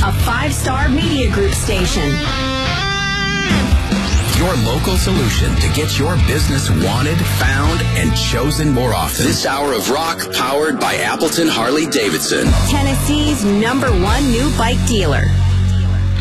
a 5-star media group station. Your local solution to get your business wanted, found, and chosen more often. This hour of rock powered by Appleton Harley-Davidson. Tennessee's #1 new bike dealer.